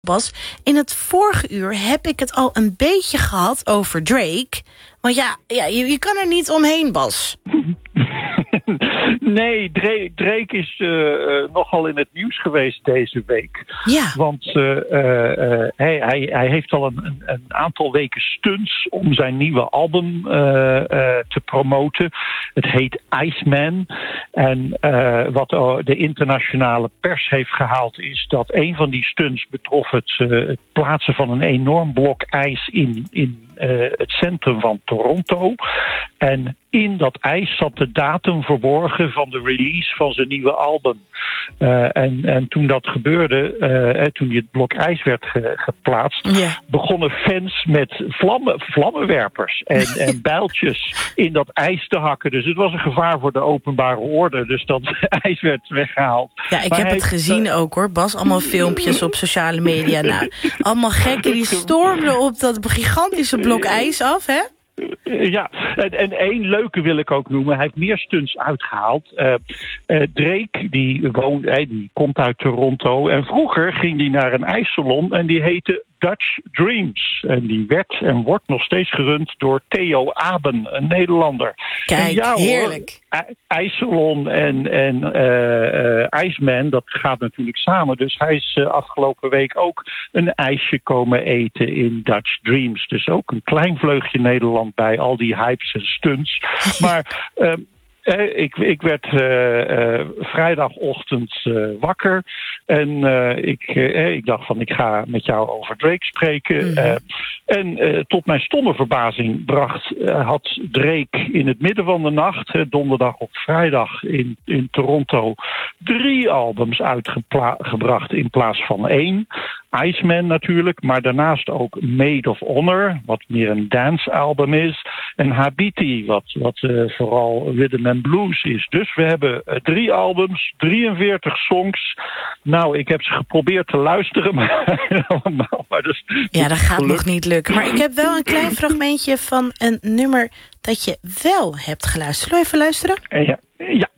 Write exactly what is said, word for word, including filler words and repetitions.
Bas, in het vorige uur heb ik het al een beetje gehad over Drake. Want ja, ja je, je kan er niet omheen, Bas. Nee, Drake, Drake is uh, uh, nogal in het nieuws geweest deze week. Ja. Want uh, uh, uh, hij, hij, hij heeft al een, een, een aantal weken stunts om zijn nieuwe album uh, uh, te promoten. Het heet Iceman. En uh, wat de internationale pers heeft gehaald is dat een van die stunts betrof het, uh, het plaatsen van een enorm blok ijs in, in uh, het centrum van Toronto. En in dat ijs zat de datum verborgen van de release van zijn nieuwe album. Uh, en, en toen dat gebeurde, uh, toen die het blok ijs werd ge, geplaatst, yeah. begonnen fans met vlammen, vlammenwerpers en, en bijltjes in dat ijs te hakken. Dus het was een gevaar voor de openbare orde. Dus dat ijs werd weggehaald. Ja, ik maar heb hij, het gezien uh, ook hoor, Bas. Allemaal filmpjes op sociale media. Nou, allemaal gekken die stormden op dat gigantische blok ijs af, hè? Ja, en, en één leuke wil ik ook noemen. Hij heeft meer stunts uitgehaald. Uh, uh, Drake, die, woont, uh, die komt uit Toronto. En vroeger ging hij naar een ijssalon en die heette Dutch Dreams. En die werd en wordt nog steeds gerund door Theo Aben, een Nederlander. Kijk, ja, heerlijk. Hoor, ijssalon en, en uh, uh, Iceman, dat gaat natuurlijk samen. Dus hij is uh, afgelopen week ook een ijsje komen eten in Dutch Dreams. Dus ook een klein vleugje Nederland bij al die hypes en stunts. Maar Uh, Eh, ik, ik werd uh, uh, vrijdagochtend uh, wakker en uh, ik, uh, ik dacht van ik ga met jou over Drake spreken. Mm-hmm. Uh, en uh, tot mijn stomme verbazing bracht, uh, had Drake in het midden van de nacht, uh, donderdag of vrijdag in, in Toronto, drie albums uitgebracht in plaats van één. Iceman natuurlijk, maar daarnaast ook Maid of Honor, wat meer een dance-album is. En Habiti, wat, wat uh, vooral rhythm and blues is. Dus we hebben uh, drie albums, drieënveertig songs. Nou, ik heb ze geprobeerd te luisteren, maar, maar dus, ja, dat gaat geluk. nog niet lukken. Maar ik heb wel een klein fragmentje van een nummer dat je wel hebt geluisterd. Zullen we even luisteren? Ja, ja.